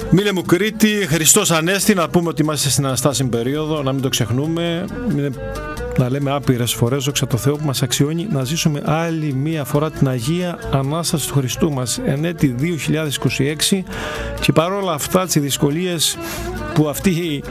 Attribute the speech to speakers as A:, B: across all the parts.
A: Μήλε μου Κρήτη, Χριστός Ανέστη, να πούμε ότι είμαστε στην Αναστάσιμη περίοδο, να μην το ξεχνούμε, να λέμε άπειρες φορές δόξα τω Θεώ που μας αξιώνει να ζήσουμε άλλη μία φορά την Αγία Ανάσταση του Χριστού μας εν έτη 2026 και παρόλα αυτά τις δυσκολίες που αυτή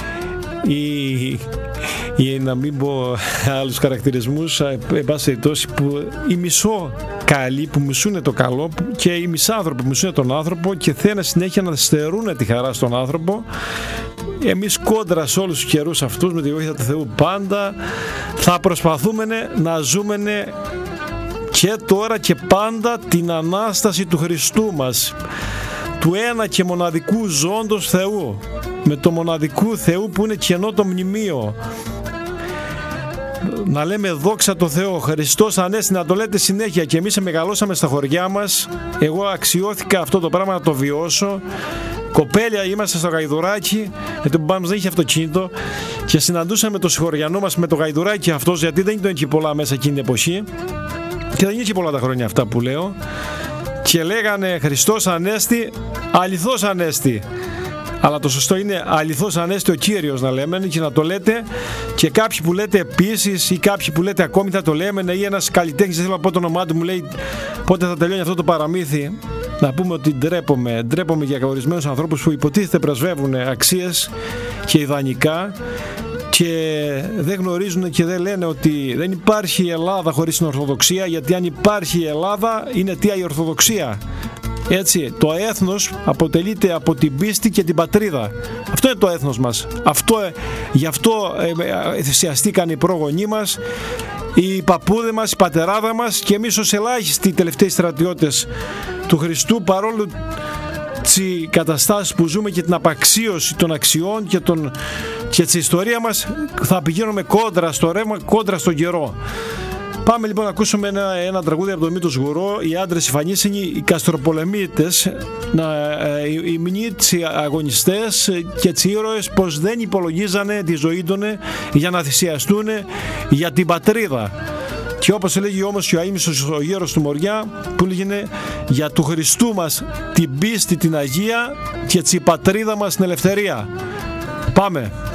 A: να μην πω άλλους χαρακτηρισμούς, εν πάση περιπτώσει, που οι μισό καλοί που μισούν το καλό και οι μισάνθρωποι που μισούν τον άνθρωπο και θέλουν συνέχεια να στερούν τη χαρά στον άνθρωπο, εμείς κόντρα σε όλους τους καιρούς αυτούς με τη βοήθεια του Θεού πάντα θα προσπαθούμε να ζούμε και τώρα και πάντα την Ανάσταση του Χριστού μας, του ένα και μοναδικού ζώντος Θεού, με το μοναδικού Θεού που είναι κενό το μνημείο. Να λέμε δόξα τω Θεώ, Χριστός Ανέστη, να το λέτε συνέχεια. Και εμείς μεγαλώσαμε στα χωριά μας, εγώ αξιώθηκα αυτό το πράγμα να το βιώσω. Κοπέλια είμαστε στο Γαϊδουράκι, γιατί ο μπαμπάς δεν είχε αυτοκίνητο και συναντούσαμε το συγχωριανό μας με το Γαϊδουράκι αυτός, γιατί δεν ήταν και πολλά μέσα εκείνη την εποχή και δεν είχε πολλά τα χρόνια αυτά που λέω, και λέγανε Χριστός Ανέστη, αληθώς Ανέστη. Αλλά το σωστό είναι αληθώς Ανέστη ο Κύριος να λέμε και να το λέτε, και κάποιοι που λέτε επίσης ή κάποιοι που λέτε ακόμη θα το λέμε, ή ένας καλλιτέχνης, δεν θέλω να πω το όνομά του, μου λέει πότε θα τελειώνει αυτό το παραμύθι. Να πούμε ότι ντρέπομαι για ορισμένους ανθρώπους που υποτίθεται πρεσβεύουν αξίες και ιδανικά και δεν γνωρίζουν και δεν λένε ότι δεν υπάρχει Ελλάδα χωρίς την Ορθοδοξία, γιατί αν υπάρχει η Ελλάδα είναι αιτία η Ορθοδοξία. Έτσι, το έθνος αποτελείται από την πίστη και την πατρίδα. Αυτό είναι το έθνος μας. Γι' αυτό θυσιαστήκαν οι πρόγονοί μας, οι παππούδες μας, οι πατεράδες μας, και εμείς ως ελάχιστοι τελευταίοι στρατιώτες του Χριστού, παρόλο τις καταστάσεις που ζούμε και την απαξίωση των αξιών και της ιστορίας μας, θα πηγαίνουμε κόντρα στο ρεύμα, κόντρα στον καιρό. Πάμε λοιπόν να ακούσουμε ένα τραγούδι από τον Μήτο Σγουρό, οι άντρες οι φανίσινοι, οι καστροπολεμίτες, οι μνήτσι αγωνιστές και τσι ήρωες, πως δεν υπολογίζανε τη ζωή τους για να θυσιαστούν για την πατρίδα. Και όπως έλεγε όμως και ο αείμνηστος ο γέρος του Μοριά, που έλεγε για του Χριστού μας την πίστη την Αγία και τσι πατρίδα μας την ελευθερία. Πάμε!